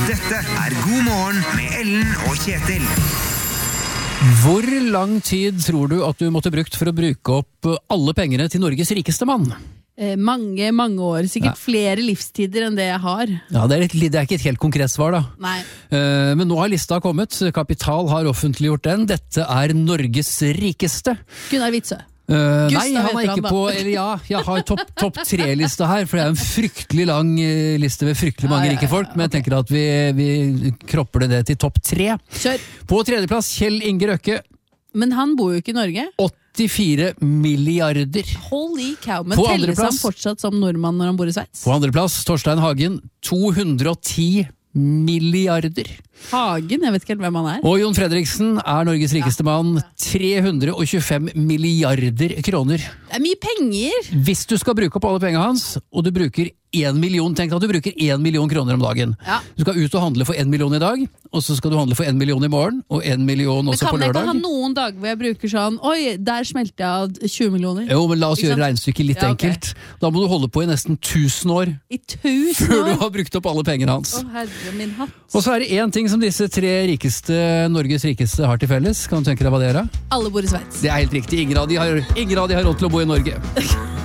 Dette God morgen med Ellen og Kjetil. Hvor lang tid tror du at du måtte brukt for å bruke opp alle pengene til Norges rikeste mann? Mange år, sikkert flere livstider enn det jeg har. Ja, det er ikke et helt konkret svar da. Nei. Men nå har lista kommet, Kapital har offentliggjort den. Dette Norges rikeste. Gunnar Witzøe. Nei, han ikke på, eller ja, jeg har topp 3-lista her, for det en fryktelig lang liste med fryktelig mange rike folk, men jeg tenker at vi kropper det til topp 3. Kjør. På tredjeplass, Kjell Inge Røkke. Men han bor jo ikke i Norge. 84 milliarder. Holy cow, men telles han fortsatt som nordmann når han bor i Sveits? På andreplass, Torstein Hagen, 210 milliarder. Hagen, jeg vet ikke helt hvem han Og Jon Fredriksen Norges rikeste mann, 325 milliarder kroner. Det mye penger! Hvis du skal bruke opp alle pengene hans, og du bruker 1 million, tenk at du bruker 1 million kroner om dagen. Ja. Du skal ut og handle for 1 million i dag, og så skal du handle for 1 million i morgen, og 1 million også på lørdag. Men kan jeg ikke ha noen dager hvor jeg bruker sånn, oi, der smelter jeg av 20 millioner? Jo, men la oss gjøre regnestykket litt enkelt. Da må du holde på i nesten 1000 år. I 1000 år? Før du har brukt opp alle pengene hans. Å, herre min hatt. Og så det en ting som disse 3 Norges rikeste har til felles. Kan du tenke deg hva det da? Alle bor i Sveits. Det helt riktig. Ingen av de har råd til å bo i Norge.